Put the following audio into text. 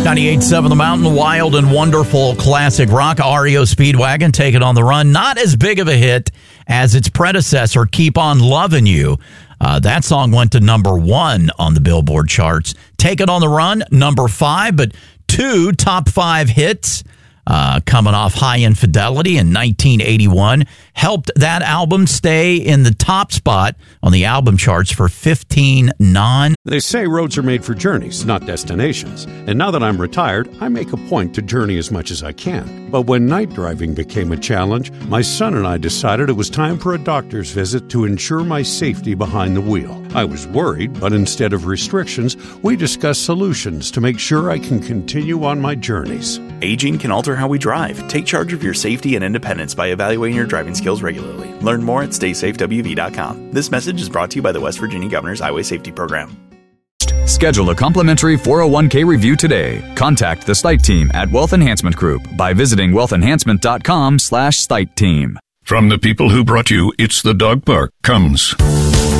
98.7 The Mountain, wild and wonderful classic rock. REO Speedwagon, Take It on the Run. Not as big of a hit as its predecessor, Keep on Lovin' You. That song went to number 1 on the Billboard charts. Take It on the Run, number 5, but 2 top 5 hits coming off High Infidelity in 1981 helped that album stay in the top spot on the album charts for 15 They say roads are made for journeys, not destinations. And now that I'm retired, I make a point to journey as much as I can. But when night driving became a challenge, my son and I decided it was time for a doctor's visit to ensure my safety behind the wheel. I was worried, but instead of restrictions, we discussed solutions to make sure I can continue on my journeys. Aging can alter how we drive. Take charge of your safety and independence by evaluating your driving skills regularly. Learn more at StaySafeWV.com. This message is brought to you by the West Virginia Governor's Highway Safety Program. Schedule a complimentary 401k review today. Contact the Site Team at Wealth Enhancement Group by visiting wealthenhancement.com/site team. From the people who brought you It's the Dog Park comes